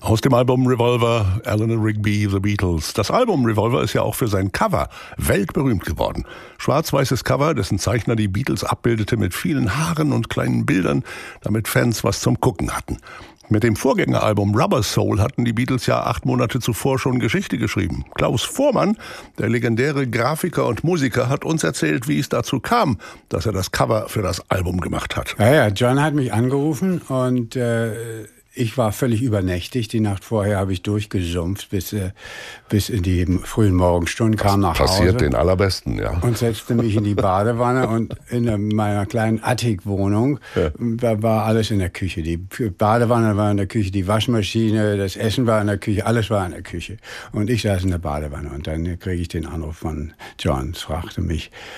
Aus dem Album Revolver, Eleanor Rigby, The Beatles. Das Album Revolver ist ja auch für sein Cover weltberühmt geworden. Schwarz-weißes Cover, dessen Zeichner die Beatles abbildete mit vielen Haaren und kleinen Bildern, damit Fans was zum Gucken hatten. Mit dem Vorgängeralbum Rubber Soul hatten die Beatles ja 8 Monate zuvor schon Geschichte geschrieben. Klaus Voormann, der legendäre Grafiker und Musiker, hat uns erzählt, wie es dazu kam, dass er das Cover für das Album gemacht hat. Ja, John hat mich angerufen und ich war völlig übernächtig. Die Nacht vorher habe ich durchgesumpft bis in die frühen Morgenstunden, kam nach Hause. Passiert den Allerbesten, ja. Und setzte mich in die Badewanne und in meiner kleinen Attikwohnung, da war alles in der Küche. Die Badewanne war in der Küche, die Waschmaschine, das Essen war in der Küche, alles war in der Küche. Und ich saß in der Badewanne und dann kriege ich den Anruf von John, fragte mich,